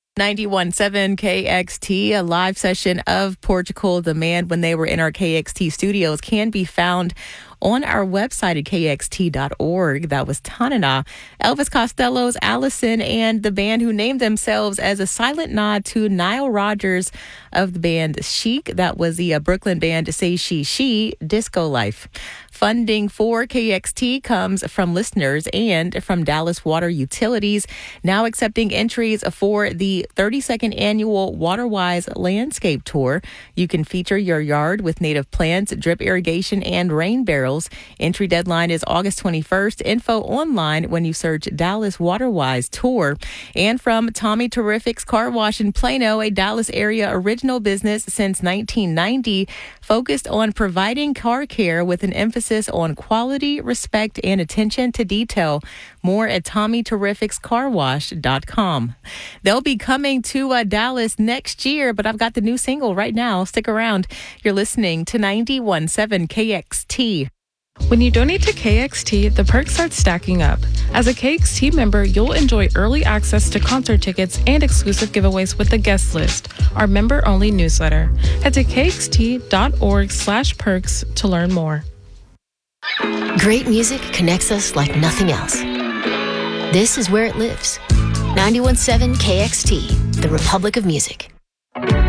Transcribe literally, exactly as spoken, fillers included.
ninety-one point seven K X T, a live session of Portugal The Man when they were in our K X T studios, can be found on our website at K X T dot org. That was Tanana, Elvis Costello's Allison, and the band who named themselves as a silent nod to Nile Rodgers of the band Chic. That was the uh, Brooklyn band Say She She, Disco Life. Funding for K X T comes from listeners and from Dallas Water Utilities, now accepting entries for the thirty-second annual WaterWise Landscape Tour. You can feature your yard with native plants, drip irrigation, and rain barrels. Entry deadline is August twenty-first. Info online when you search Dallas WaterWise Tour. And from Tommy Terrific's Car Wash in Plano, a Dallas area original business since nineteen ninety, focused on providing car care with an emphasis on quality, respect, and attention to detail. More at Tommy Terrific's Car Wash dot com. They'll be coming to uh, Dallas next year, but I've got the new single right now. Stick around. You're listening to ninety-one point seven K X T. When you donate to K X T, the perks start stacking up. As a K X T member, you'll enjoy early access to concert tickets and exclusive giveaways with the guest list, our member-only newsletter. Head to K X T dot org slash perks to learn more. Great music connects us like nothing else. This is where it lives. ninety-one point seven K X T, the Republic of Music.